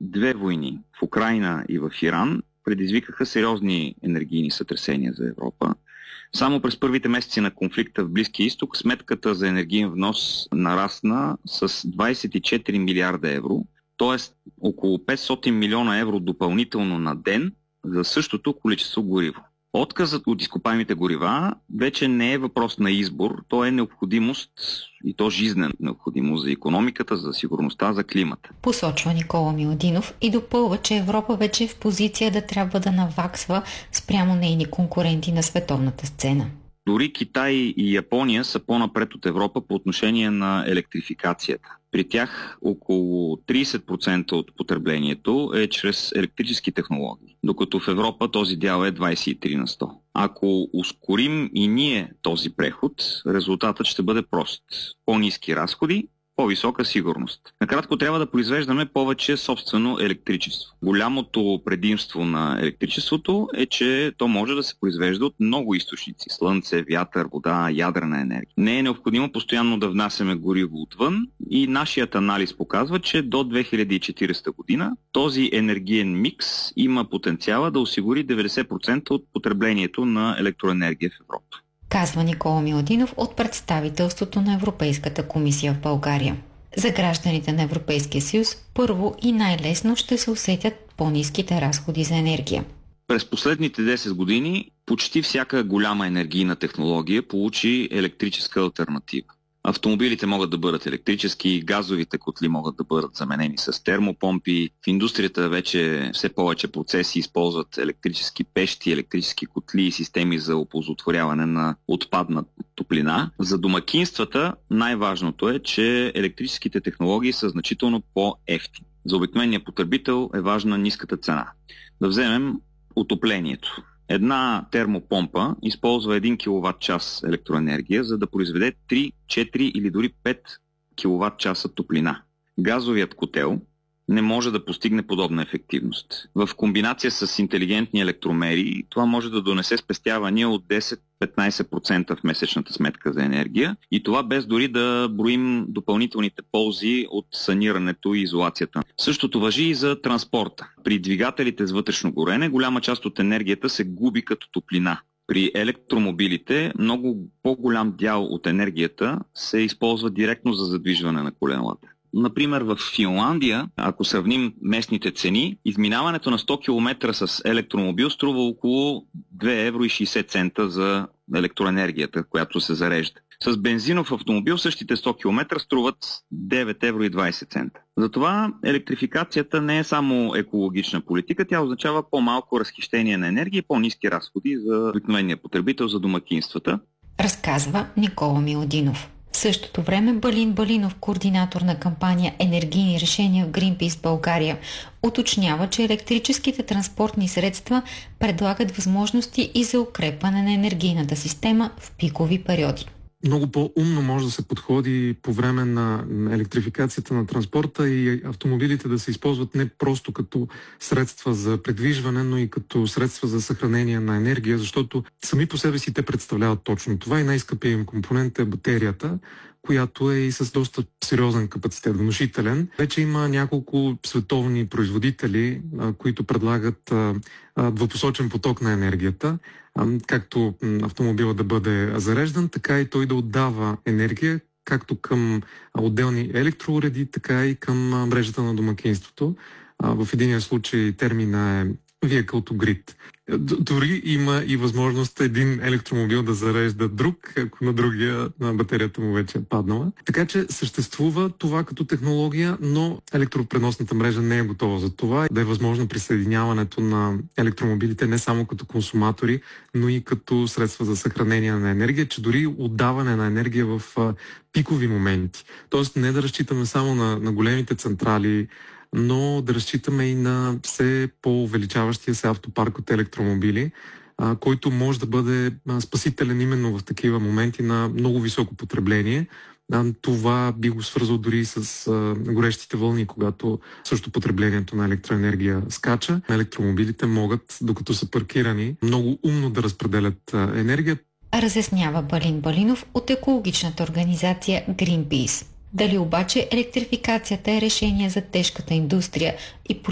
две войни в Украйна и в Иран предизвикаха сериозни енергийни сътресения за Европа. Само през първите месеци на конфликта в Близкия изток сметката за енергиен внос нарасна с 24 милиарда евро, т.е. около 500 милиона евро допълнително на ден за същото количество гориво. Отказът от изкопаемите горива вече не е въпрос на избор, то е необходимост и то жизнена необходимост за икономиката, за сигурността, за климата. Посочва Никола Миладинов и допълва, че Европа вече е в позиция да трябва да наваксва спрямо нейни конкуренти на световната сцена. Дори Китай и Япония са по-напред от Европа по отношение на електрификацията. При тях около 30% от потреблението е чрез електрически технологии, докато в Европа този дял е 23 на 100. Ако ускорим и ние този преход, резултатът ще бъде прост. По-ниски разходи, по-висока сигурност. Накратко, трябва да произвеждаме повече собствено електричество. Голямото предимство на електричеството е, че то може да се произвежда от много източници. Слънце, вятър, вода, ядрена енергия. Не е необходимо постоянно да внасяме гориво отвън и нашият анализ показва, че до 2040 година този енергиен микс има потенциала да осигури 90% от потреблението на електроенергия в Европа. Казва Никола Миладинов от представителството на Европейската комисия в България. За гражданите на Европейския съюз първо и най-лесно ще се усетят по-ниските разходи за енергия. През последните 10 години почти всяка голяма енергийна технология получи електрическа алтернатива. Автомобилите могат да бъдат електрически, газовите котли могат да бъдат заменени с термопомпи. В индустрията вече все повече процеси използват електрически пещи, електрически котли и системи за оползотворяване на отпадна топлина. За домакинствата най-важното е, че електрическите технологии са значително по-евтини. За обикновения потребител е важна ниската цена. Да вземем отоплението. Една термопомпа използва 1 кВт-час електроенергия, за да произведе 3, 4 или дори 5 кВт-часа топлина. Газовият котел не може да постигне подобна ефективност. В комбинация с интелигентни електромери това може да донесе спестявания от 10-15% в месечната сметка за енергия и това без дори да броим допълнителните ползи от санирането и изолацията. Същото важи и за транспорта. При двигателите с вътрешно горене голяма част от енергията се губи като топлина. При електромобилите много по-голям дял от енергията се използва директно за задвижване на колелата. Например, в Финландия, ако сравним местните цени, изминаването на 100 км с електромобил струва около 2,60 евро за електроенергията, която се зарежда. С бензинов автомобил същите 100 км струват 9,20 евро. Затова електрификацията не е само екологична политика, тя означава по-малко разхищение на енергия и по-ниски разходи за обикновения потребител, за домакинствата. Разказва Никола Миладинов. В същото време Балин Балинов, координатор на кампания Енергийни решения в Greenpeace България, уточнява, че електрическите транспортни средства предлагат възможности и за укрепване на енергийната система в пикови периоди. Много по-умно може да се подходи по време на електрификацията на транспорта и автомобилите да се използват не просто като средства за предвижване, но и като средства за съхранение на енергия, защото сами по себе си те представляват точно това и най-скъпият им компонент е батерията, която е и с доста сериозен капацитет, внушителен. Вече има няколко световни производители, които предлагат двупосочен поток на енергията, както автомобила да бъде зареждан, така и той да отдава енергия, както към отделни електроуреди, така и към мрежата на домакинството. В единия случай термина е Vehicle to Grid. Дори има и възможност един електромобил да зарежда друг, ако на другия на батерията му вече е паднала. Така че съществува това като технология, но електропреносната мрежа не е готова за това. Да е възможно присъединяването на електромобилите не само като консуматори, но и като средства за съхранение на енергия, че дори отдаване на енергия в пикови моменти. Тоест не да разчитаме само на големите централи, но да разчитаме и на все по-увеличаващия се автопарк от електромобили, който може да бъде спасителен именно в такива моменти на много високо потребление. Това би го свързал дори с горещите вълни, когато също потреблението на електроенергия скача. Електромобилите могат, докато са паркирани, много умно да разпределят енергия. Разяснява Балин Балинов от екологичната организация Greenpeace. Дали обаче електрификацията е решение за тежката индустрия и